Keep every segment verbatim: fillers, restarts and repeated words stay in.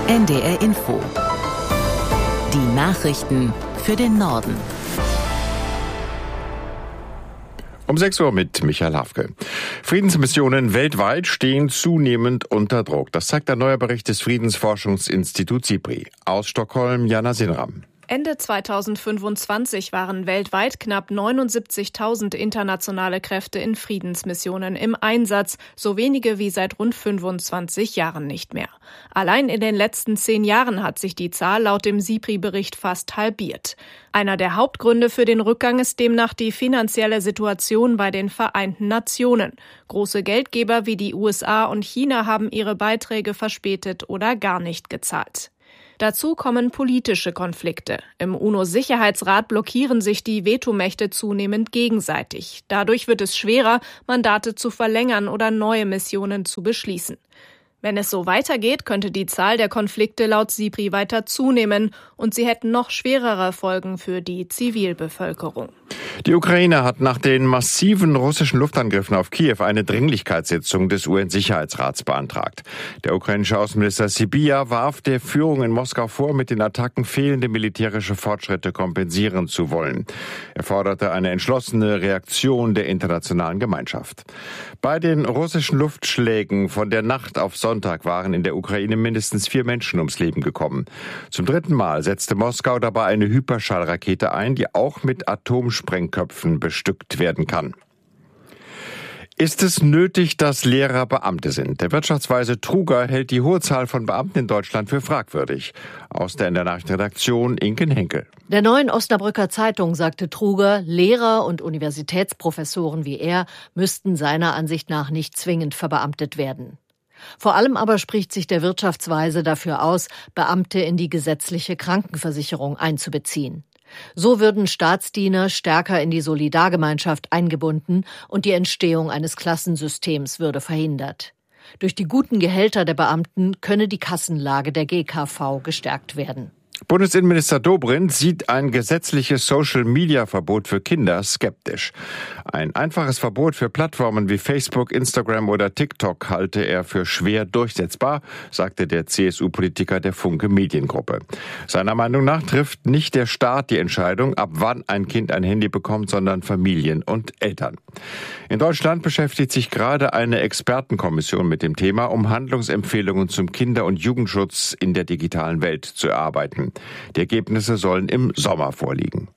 N D R Info. Die Nachrichten für den Norden. Um sechs Uhr mit Michael Hafke. Friedensmissionen weltweit stehen zunehmend unter Druck. Das zeigt ein neuer Bericht des Friedensforschungsinstituts SIPRI. Aus Stockholm, Jana Sinram. Ende zweitausendfünfundzwanzig waren weltweit knapp neunundsiebzigtausend internationale Kräfte in Friedensmissionen im Einsatz, so wenige wie seit rund fünfundzwanzig Jahren nicht mehr. Allein in den letzten zehn Jahren hat sich die Zahl laut dem SIPRI-Bericht fast halbiert. Einer der Hauptgründe für den Rückgang ist demnach die finanzielle Situation bei den Vereinten Nationen. Große Geldgeber wie die U S A und China haben ihre Beiträge verspätet oder gar nicht gezahlt. Dazu kommen politische Konflikte. Im UNO-Sicherheitsrat blockieren sich die Vetomächte zunehmend gegenseitig. Dadurch wird es schwerer, Mandate zu verlängern oder neue Missionen zu beschließen. Wenn es so weitergeht, könnte die Zahl der Konflikte laut SIPRI weiter zunehmen und sie hätten noch schwerere Folgen für die Zivilbevölkerung. Die Ukraine hat nach den massiven russischen Luftangriffen auf Kiew eine Dringlichkeitssitzung des U N-Sicherheitsrats beantragt. Der ukrainische Außenminister Sybiha warf der Führung in Moskau vor, mit den Attacken fehlende militärische Fortschritte kompensieren zu wollen. Er forderte eine entschlossene Reaktion der internationalen Gemeinschaft. Bei den russischen Luftschlägen von der Nacht auf Sonntag waren in der Ukraine mindestens vier Menschen ums Leben gekommen. Zum dritten Mal setzte Moskau dabei eine Hyperschallrakete ein, die auch mit Atomsprengköpfen bestückt werden kann. Ist es nötig, dass Lehrer Beamte sind? Der Wirtschaftsweise Truger hält die hohe Zahl von Beamten in Deutschland für fragwürdig. Aus der N D R Nachrichtenredaktion Inken Henkel. Der Neuen Osnabrücker Zeitung sagte Truger, Lehrer und Universitätsprofessoren wie er müssten seiner Ansicht nach nicht zwingend verbeamtet werden. Vor allem aber spricht sich der Wirtschaftsweise dafür aus, Beamte in die gesetzliche Krankenversicherung einzubeziehen. So würden Staatsdiener stärker in die Solidargemeinschaft eingebunden und die Entstehung eines Klassensystems würde verhindert. Durch die guten Gehälter der Beamten könne die Kassenlage der G K V gestärkt werden. Bundesinnenminister Dobrindt sieht ein gesetzliches Social-Media-Verbot für Kinder skeptisch. Ein einfaches Verbot für Plattformen wie Facebook, Instagram oder TikTok halte er für schwer durchsetzbar, sagte der C S U-Politiker der Funke Mediengruppe. Seiner Meinung nach trifft nicht der Staat die Entscheidung, ab wann ein Kind ein Handy bekommt, sondern Familien und Eltern. In Deutschland beschäftigt sich gerade eine Expertenkommission mit dem Thema, um Handlungsempfehlungen zum Kinder- und Jugendschutz in der digitalen Welt zu erarbeiten. Die Ergebnisse sollen im Sommer vorliegen.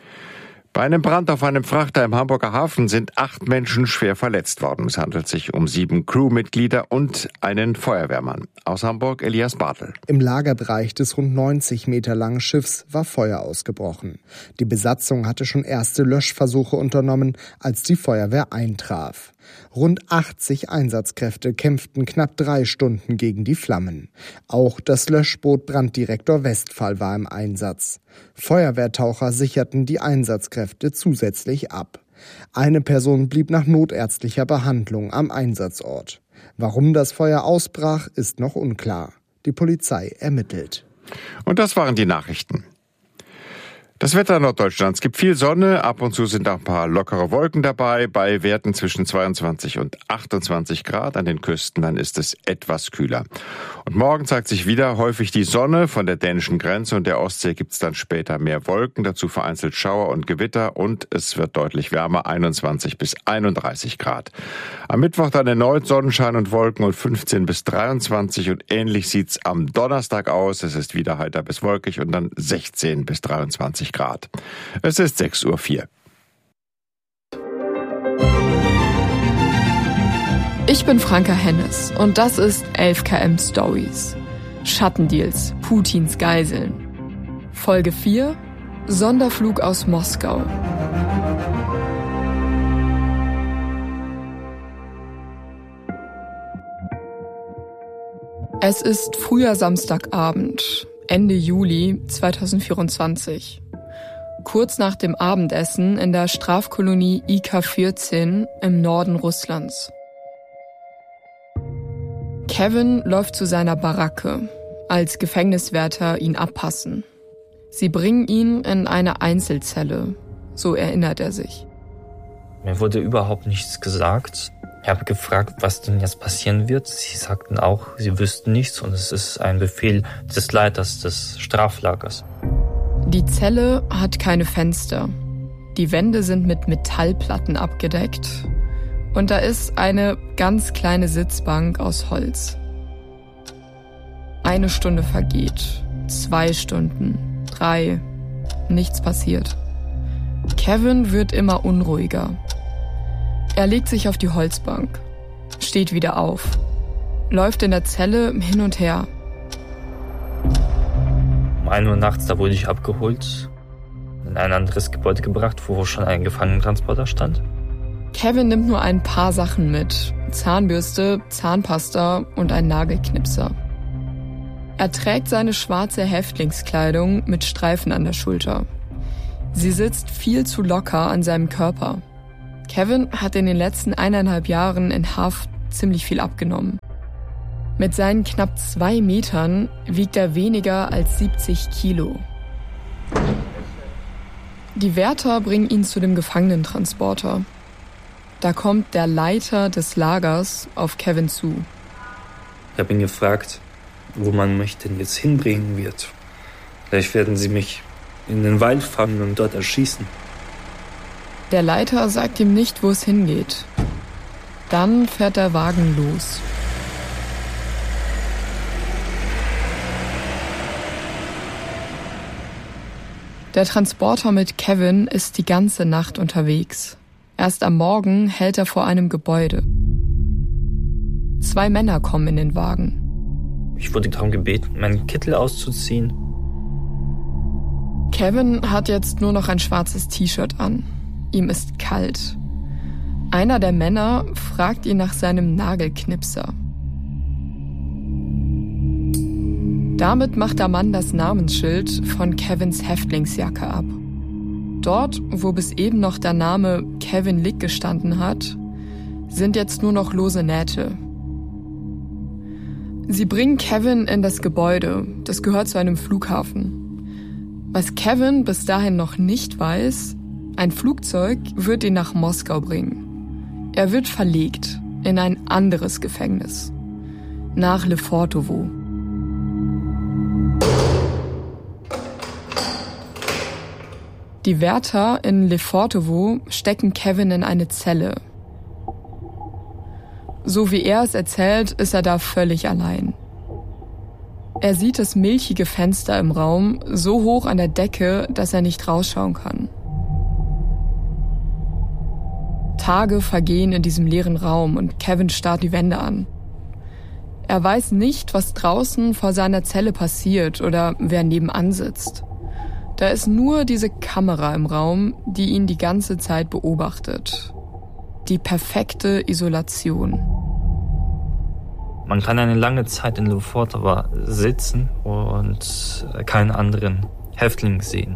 Bei einem Brand auf einem Frachter im Hamburger Hafen sind acht Menschen schwer verletzt worden. Es handelt sich um sieben Crewmitglieder und einen Feuerwehrmann. Aus Hamburg Elias Bartel. Im Lagerbereich des rund neunzig Meter langen Schiffs war Feuer ausgebrochen. Die Besatzung hatte schon erste Löschversuche unternommen, als die Feuerwehr eintraf. Rund achtzig Einsatzkräfte kämpften knapp drei Stunden gegen die Flammen. Auch das Löschboot Branddirektor Westphal war im Einsatz. Feuerwehrtaucher sicherten die Einsatzkräfte zusätzlich ab. Eine Person blieb nach notärztlicher Behandlung am Einsatzort. Warum das Feuer ausbrach, ist noch unklar. Die Polizei ermittelt. Und das waren die Nachrichten. Das Wetter Norddeutschlands gibt viel Sonne, ab und zu sind auch ein paar lockere Wolken dabei, bei Werten zwischen zweiundzwanzig und achtundzwanzig Grad. An den Küsten dann ist es etwas kühler. Und morgen zeigt sich wieder häufig die Sonne. Von der dänischen Grenze und der Ostsee gibt es dann später mehr Wolken, dazu vereinzelt Schauer und Gewitter und es wird deutlich wärmer, einundzwanzig bis einunddreißig Grad. Am Mittwoch dann erneut Sonnenschein und Wolken und fünfzehn bis dreiundzwanzig und ähnlich sieht's am Donnerstag aus. Es ist wieder heiter bis wolkig und dann sechzehn bis dreiundzwanzig Grad. Es ist sechs Uhr vier. Ich bin Franka Hennes und das ist elf Kilometer Stories. Schattendeals, Putins Geiseln. Folge vier, Sonderflug aus Moskau. Es ist früher Samstagabend, Ende Juli zweitausendvierundzwanzig. Kurz nach dem Abendessen in der Strafkolonie I K vierzehn im Norden Russlands. Kevin läuft zu seiner Baracke, als Gefängniswärter ihn abpassen. Sie bringen ihn in eine Einzelzelle, so erinnert er sich. Mir wurde überhaupt nichts gesagt. Ich habe gefragt, was denn jetzt passieren wird. Sie sagten auch, sie wüssten nichts und es ist ein Befehl des Leiters des Straflagers. Die Zelle hat keine Fenster. Die Wände sind mit Metallplatten abgedeckt. Und da ist eine ganz kleine Sitzbank aus Holz. Eine Stunde vergeht, zwei Stunden, drei, nichts passiert. Kevin wird immer unruhiger. Er legt sich auf die Holzbank, steht wieder auf, läuft in der Zelle hin und her. Um ein Uhr nachts, da wurde ich abgeholt, in ein anderes Gebäude gebracht, wo schon ein Gefangenentransporter stand. Kevin nimmt nur ein paar Sachen mit. Zahnbürste, Zahnpasta und ein Nagelknipser. Er trägt seine schwarze Häftlingskleidung mit Streifen an der Schulter. Sie sitzt viel zu locker an seinem Körper. Kevin hat in den letzten eineinhalb Jahren in Haft ziemlich viel abgenommen. Mit seinen knapp zwei Metern wiegt er weniger als siebzig Kilo. Die Wärter bringen ihn zu dem Gefangenentransporter. Da kommt der Leiter des Lagers auf Kevin zu. Ich habe ihn gefragt, wo man mich denn jetzt hinbringen wird. Vielleicht werden sie mich in den Wald fangen und dort erschießen. Der Leiter sagt ihm nicht, wo es hingeht. Dann fährt der Wagen los. Der Transporter mit Kevin ist die ganze Nacht unterwegs. Erst am Morgen hält er vor einem Gebäude. Zwei Männer kommen in den Wagen. Ich wurde darum gebeten, meinen Kittel auszuziehen. Kevin hat jetzt nur noch ein schwarzes T-Shirt an. Ihm ist kalt. Einer der Männer fragt ihn nach seinem Nagelknipser. Damit macht der Mann das Namensschild von Kevins Häftlingsjacke ab. Dort, wo bis eben noch der Name Kevin Lick gestanden hat, sind jetzt nur noch lose Nähte. Sie bringen Kevin in das Gebäude, das gehört zu einem Flughafen. Was Kevin bis dahin noch nicht weiß, ein Flugzeug wird ihn nach Moskau bringen. Er wird verlegt in ein anderes Gefängnis, nach Lefortowo. Die Wärter in Lefortowo stecken Kevin in eine Zelle. So wie er es erzählt, ist er da völlig allein. Er sieht das milchige Fenster im Raum so hoch an der Decke, dass er nicht rausschauen kann. Tage vergehen in diesem leeren Raum und Kevin starrt die Wände an. Er weiß nicht, was draußen vor seiner Zelle passiert oder wer nebenan sitzt. Da ist nur diese Kamera im Raum, die ihn die ganze Zeit beobachtet. Die perfekte Isolation. Man kann eine lange Zeit in Lefortowo sitzen und keinen anderen Häftling sehen.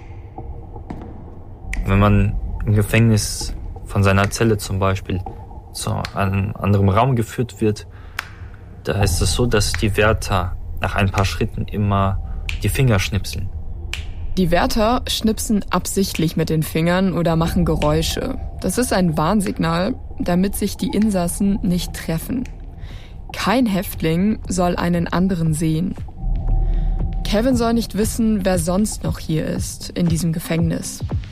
Wenn man im Gefängnis von seiner Zelle zum Beispiel zu einem anderen Raum geführt wird, da ist es so, dass die Wärter nach ein paar Schritten immer die Finger schnipseln. Die Wärter schnipsen absichtlich mit den Fingern oder machen Geräusche. Das ist ein Warnsignal, damit sich die Insassen nicht treffen. Kein Häftling soll einen anderen sehen. Kevin soll nicht wissen, wer sonst noch hier ist, in diesem Gefängnis.